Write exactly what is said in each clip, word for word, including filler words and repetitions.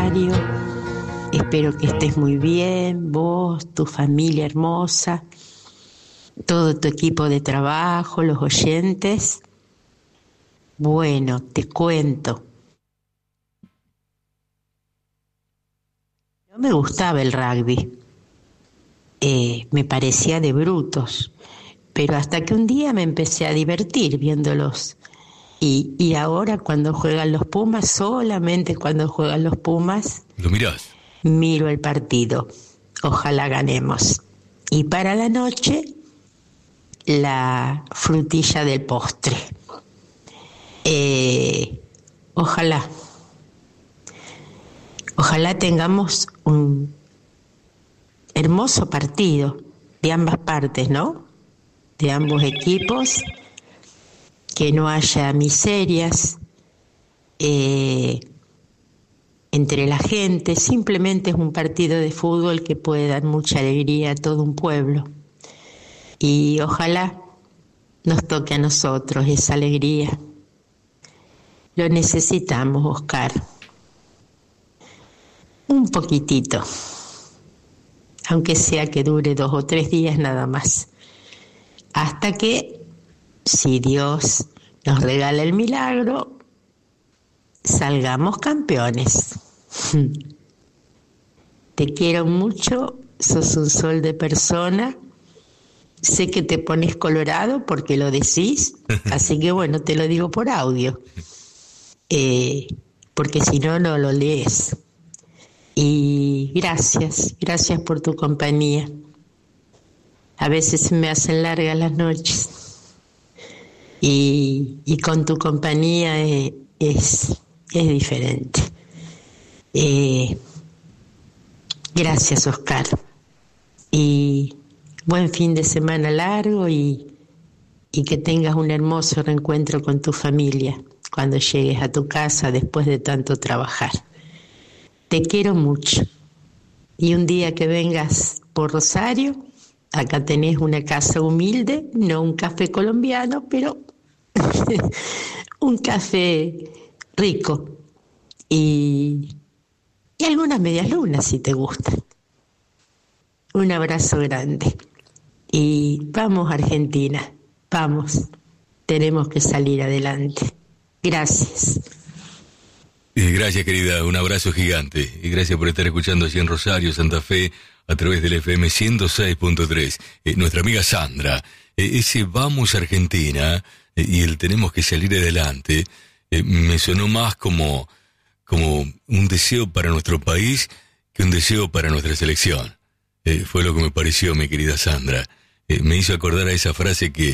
Rosario. Espero que estés muy bien, vos, tu familia hermosa, todo tu equipo de trabajo, los oyentes. Bueno, te cuento. No me gustaba el rugby, eh, me parecía de brutos, pero hasta que un día me empecé a divertir viéndolos. Y, y ahora cuando juegan los Pumas, solamente cuando juegan los Pumas, ¿lo mirás? Miro el partido. Ojalá ganemos. Y para la noche, la frutilla del postre. Eh, ojalá. Ojalá tengamos un hermoso partido de ambas partes, ¿no? De ambos equipos. Que no haya miserias eh, entre la gente. Simplemente es un partido de fútbol que puede dar mucha alegría a todo un pueblo. Y ojalá nos toque a nosotros esa alegría. Lo necesitamos, Oscar. Un poquitito. Aunque sea que dure dos o tres días nada más. Hasta que, si Dios nos regala el milagro, salgamos campeones. Te quiero mucho, sos un sol de persona. Sé que te pones colorado porque lo decís, así que bueno, te lo digo por audio, eh, porque si no, no lo lees. Y gracias, gracias por tu compañía. A veces se me hacen largas las noches. Y, y con tu compañía es, es, es diferente. Eh, gracias, Oscar. Y buen fin de semana largo y, y que tengas un hermoso reencuentro con tu familia cuando llegues a tu casa después de tanto trabajar. Te quiero mucho. Y un día que vengas por Rosario, acá tenés una casa humilde, no un café colombiano, pero un café rico y, y algunas medias lunas si te gustan. Un abrazo grande y vamos Argentina, vamos, tenemos que salir adelante. Gracias. Gracias, querida, un abrazo gigante y gracias por estar escuchando así en Rosario, Santa Fe, a través del F M ciento seis punto tres. Eh, nuestra amiga Sandra, eh, ese vamos Argentina eh, y el tenemos que salir adelante, eh, me sonó más como, como un deseo para nuestro país que un deseo para nuestra selección. Eh, fue lo que me pareció, mi querida Sandra. Eh, me hizo acordar a esa frase que,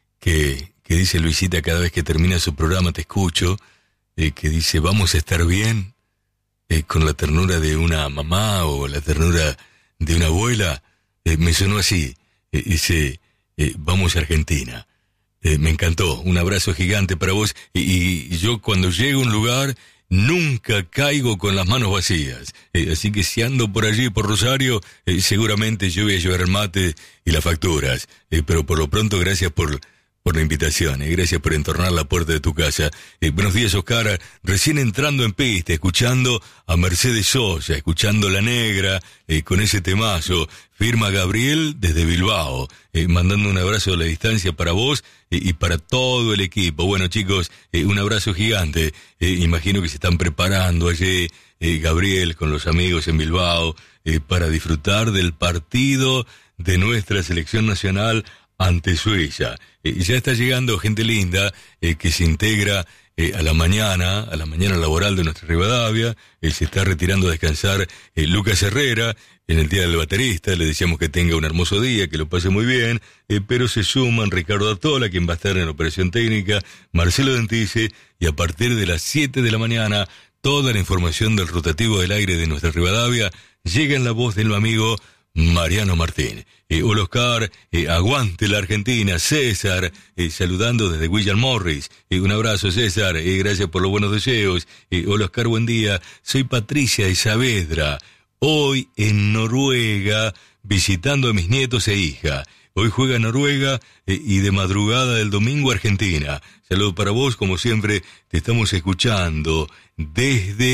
que, que dice Luisita cada vez que termina su programa, te escucho, eh, que dice, vamos a estar bien, eh, con la ternura de una mamá o la ternura de una abuela. Eh, me sonó así, eh, ese eh, vamos a Argentina. Eh, me encantó, un abrazo gigante para vos, y, y yo cuando llego a un lugar nunca caigo con las manos vacías, eh, así que si ando por allí, por Rosario, eh, seguramente yo voy a llevar el mate y las facturas, eh, pero por lo pronto gracias por, por la invitación, eh, gracias por entornar la puerta de tu casa. Eh, buenos días, Oscar, recién entrando en pista, escuchando a Mercedes Sosa, escuchando La Negra, eh, con ese temazo, firma Gabriel desde Bilbao, eh, mandando un abrazo a la distancia para vos eh, y para todo el equipo. Bueno, chicos, eh, un abrazo gigante, eh, imagino que se están preparando allí, eh, Gabriel con los amigos en Bilbao, eh, para disfrutar del partido de nuestra selección nacional ante Suiza. Eh, ya está llegando gente linda eh, que se integra eh, a la mañana, a la mañana laboral de nuestra Rivadavia. Eh, se está retirando a descansar eh, Lucas Herrera en el Día del Baterista. Le deseamos que tenga un hermoso día, que lo pase muy bien, eh, pero se suman Ricardo Artola, quien va a estar en la operación técnica, Marcelo Dentice, y a partir de las siete de la mañana, toda la información del rotativo del aire de nuestra Rivadavia llega en la voz del amigo Mariano Martín. Eh, hola, Oscar, eh, aguante la Argentina. César, eh, saludando desde William Morris. Eh, un abrazo, César, eh, gracias por los buenos deseos. Eh, hola, Oscar, buen día. Soy Patricia de Saavedra, hoy en Noruega, visitando a mis nietos e hija. Hoy juega Noruega eh, y de madrugada del domingo Argentina. Saludos para vos, como siempre, te estamos escuchando desde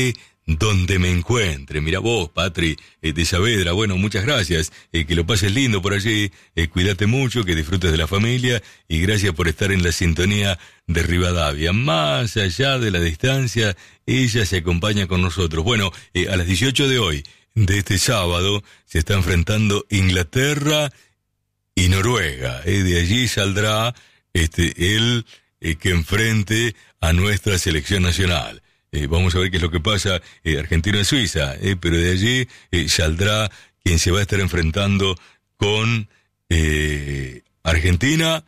donde me encuentre. Mira vos, Patri, eh, de Saavedra, bueno, muchas gracias, eh, que lo pases lindo por allí, eh, cuídate mucho, que disfrutes de la familia, y gracias por estar en la sintonía de Rivadavia. Más allá de la distancia, ella se acompaña con nosotros. Bueno, eh, a las dieciocho de hoy, de este sábado, se está enfrentando Inglaterra y Noruega. Eh, de allí saldrá este el eh, que enfrente a nuestra selección nacional. Eh, vamos a ver qué es lo que pasa, eh, Argentina y Suiza, eh, pero de allí eh, saldrá quien se va a estar enfrentando con eh, Argentina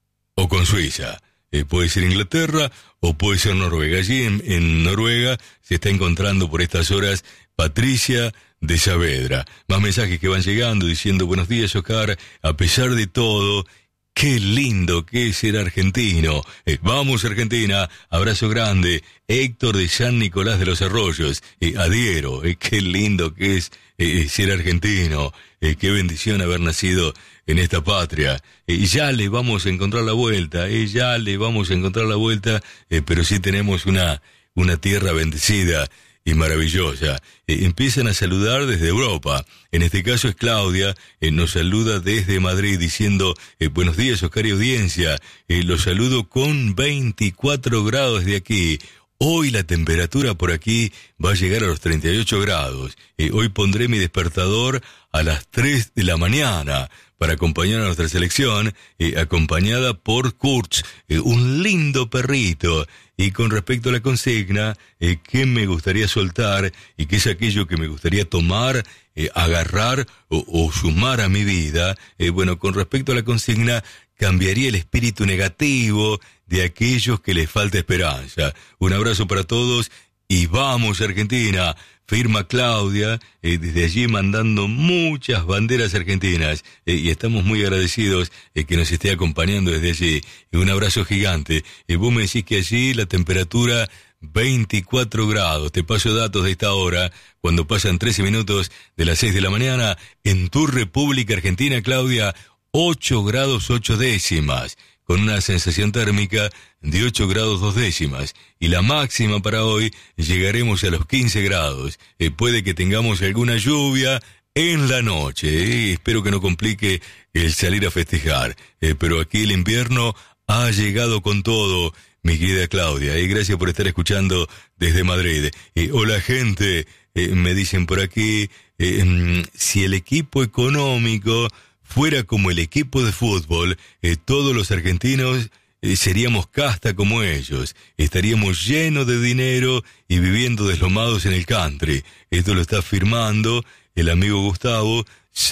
o con Suiza. Eh, puede ser Inglaterra o puede ser Noruega. Allí en, en Noruega se está encontrando por estas horas Patricia de Saavedra. Más mensajes que van llegando diciendo: buenos días, Oscar, a pesar de todo, qué lindo que es ser argentino. Eh, vamos, Argentina, abrazo grande. Héctor de San Nicolás de los Arroyos, eh, adhiero, eh, qué lindo que es eh, ser argentino. Eh, qué bendición haber nacido en esta patria. Eh, ya le vamos a encontrar la vuelta, eh, ya le vamos a encontrar la vuelta, eh, pero sí tenemos una, una tierra bendecida y maravillosa. Eh, empiezan a saludar desde Europa. En este caso es Claudia, eh, nos saluda desde Madrid diciendo: eh, buenos días, Oscar y audiencia, eh, los saludo con veinticuatro grados de aquí. Hoy la temperatura por aquí va a llegar a los treinta y ocho grados. Eh, hoy pondré mi despertador a las tres de la mañana para acompañar a nuestra selección, eh, acompañada por Kurtz, eh, un lindo perrito. Y con respecto a la consigna, eh, ¿qué me gustaría soltar y qué es aquello que me gustaría tomar, eh, agarrar o, o sumar a mi vida? Eh, bueno, con respecto a la consigna, cambiaría el espíritu negativo de aquellos que les falta esperanza. Un abrazo para todos y vamos, Argentina. Firma Claudia, eh, desde allí mandando muchas banderas argentinas, eh, y estamos muy agradecidos eh, que nos esté acompañando desde allí. Eh, un abrazo gigante. Eh, vos me decís que allí la temperatura veinticuatro grados. Te paso datos de esta hora, cuando pasan trece minutos de las seis de la mañana. En tu República Argentina, Claudia, ocho grados ocho décimas. Con una sensación térmica de ocho grados dos décimas. Y la máxima para hoy llegaremos a los quince grados. Eh, puede que tengamos alguna lluvia en la noche. Eh. Espero que no complique el salir a festejar. Eh, pero aquí el invierno ha llegado con todo, mi querida Claudia. Eh. Gracias por estar escuchando desde Madrid. Eh, hola, gente. Eh, me dicen por aquí, eh, si el equipo económico fuera como el equipo de fútbol, eh, todos los argentinos eh, seríamos casta como ellos. Estaríamos llenos de dinero y viviendo deslomados en el country. Esto lo está afirmando el amigo Gustavo,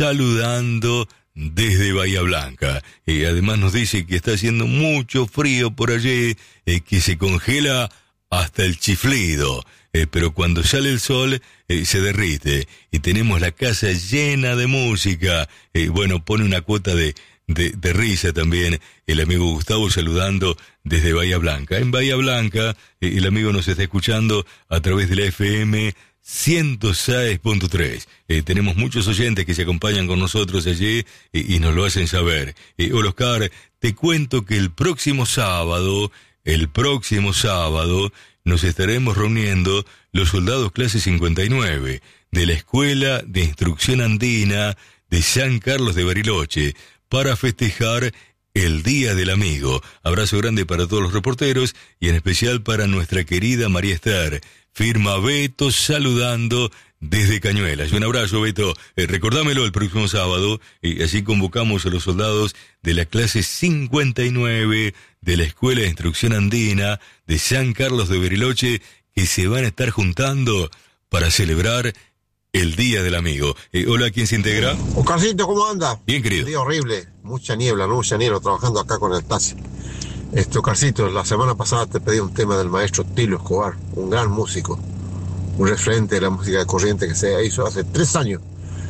saludando desde Bahía Blanca. Eh, además nos dice que está haciendo mucho frío por allí, eh, que se congela hasta el chiflido. Eh, pero cuando sale el sol eh, se derrite y tenemos la casa llena de música. Eh, bueno, pone una cuota de, de, de risa también el amigo Gustavo, saludando desde Bahía Blanca. En Bahía Blanca eh, el amigo nos está escuchando a través de la F M ciento seis punto tres. Eh, tenemos muchos oyentes que se acompañan con nosotros allí eh, y nos lo hacen saber. Eh, hola, Oscar, te cuento que el próximo sábado, el próximo sábado, nos estaremos reuniendo los soldados clase cincuenta y nueve de la Escuela de Instrucción Andina de San Carlos de Bariloche para festejar el Día del Amigo. Abrazo grande para todos los reporteros y en especial para nuestra querida María Esther. Firma Beto saludando desde Cañuelas. Un abrazo, Beto. Eh, recordámelo el próximo sábado y así convocamos a los soldados de la clase cincuenta y nueve de la Escuela de Instrucción Andina de San Carlos de Bariloche, que se van a estar juntando para celebrar el Día del Amigo. Eh, hola, ¿quién se integra? Oscarcito, ¿cómo anda? Bien, querido. Un día horrible, mucha niebla, mucha niebla, trabajando acá con el taxi. Este, Oscarcito, la semana pasada te pedí un tema del maestro Tilo Escobar, un gran músico, un referente de la música de corriente que se hizo hace tres años.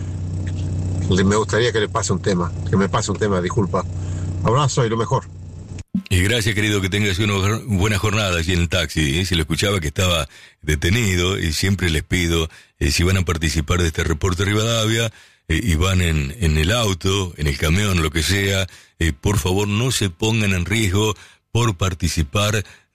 Me gustaría que le pase un tema, que me pase un tema, disculpa. Abrazo y lo mejor. Y gracias, querido, que tengas una buena jornada aquí en el taxi. ¿eh? Si lo escuchaba que estaba detenido, y siempre les pido, eh, si van a participar de este reporte Rivadavia, eh, y van en, en el auto, en el camión, lo que sea, eh, por favor no se pongan en riesgo por participar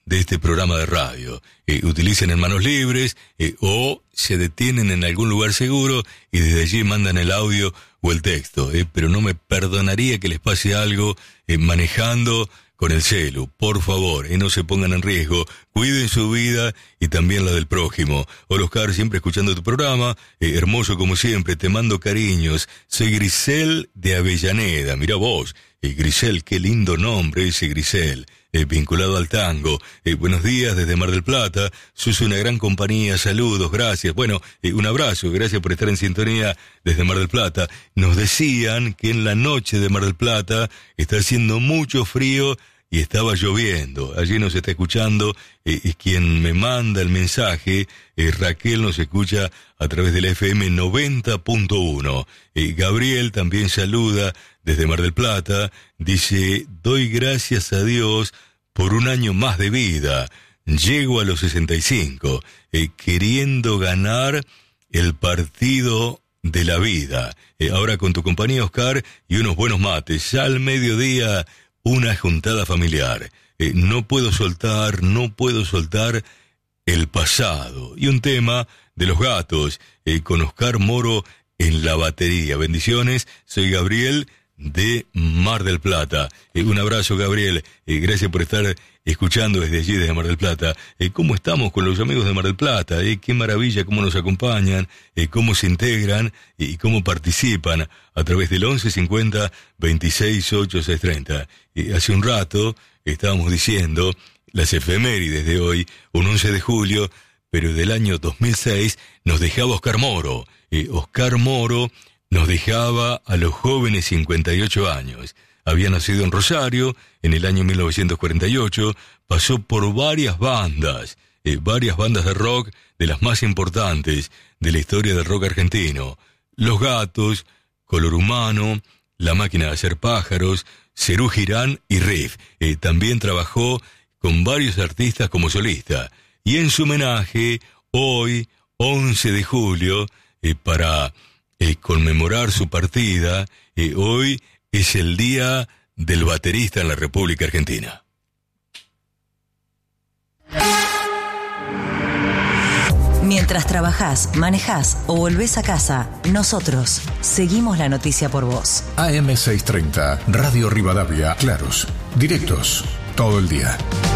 de este programa de radio. Eh, utilicen en manos libres eh, o se detienen en algún lugar seguro y desde allí mandan el audio o el texto. Eh, pero no me perdonaría que les pase algo eh, manejando con el celu. Por favor, eh, no se pongan en riesgo. Cuiden su vida y también la del prójimo. Hola Oscar, siempre escuchando tu programa. Eh, hermoso como siempre, te mando cariños. Soy Grisel de Avellaneda. Mira vos, eh, Grisel, qué lindo nombre ese Grisel. Eh, vinculado al tango. Eh, buenos días desde Mar del Plata. Sos una gran compañía. Saludos, gracias. Bueno, eh, un abrazo. Gracias por estar en sintonía desde Mar del Plata. Nos decían que en la noche de Mar del Plata está haciendo mucho frío y estaba lloviendo. Allí nos está escuchando, eh, es quien me manda el mensaje. Eh, Raquel nos escucha a través de la F M noventa punto uno. Eh, Gabriel también saluda desde Mar del Plata. Dice, doy gracias a Dios por un año más de vida. Llego a los sesenta y cinco, eh, queriendo ganar el partido de la vida. Eh, ahora con tu compañía, Oscar, y unos buenos mates. Ya al mediodía, una juntada familiar. Eh, no puedo soltar, no puedo soltar el pasado. Y un tema de Los Gatos, eh, con Oscar Moro en la batería. Bendiciones, soy Gabriel de Mar del Plata. Eh, un abrazo, Gabriel. Eh, gracias por estar escuchando desde allí, desde Mar del Plata. Eh, ¿Cómo estamos con los amigos de Mar del Plata? Eh, qué maravilla, cómo nos acompañan, eh, cómo se integran eh, y cómo participan a través del once cincuenta veintiséis ocho seis treinta. Eh, hace un rato estábamos diciendo las efemérides de hoy, un once de julio, pero del año dos mil seis nos dejaba Oscar Moro. Eh, Oscar Moro nos dejaba a los jóvenes cincuenta y ocho años. Había nacido en Rosario en el año mil novecientos cuarenta y ocho, pasó por varias bandas, eh, varias bandas de rock de las más importantes de la historia del rock argentino. Los Gatos, Color Humano, La Máquina de Hacer Pájaros, Cerú Girán y Riff. Eh, también trabajó con varios artistas como solista. Y en su homenaje, hoy, once de julio, eh, para eh, conmemorar su partida, eh, hoy es el Día del Baterista en la República Argentina. Mientras trabajás, manejás o volvés a casa, nosotros seguimos la noticia por vos. A M seiscientos treinta, Radio Rivadavia, claros, directos, todo el día.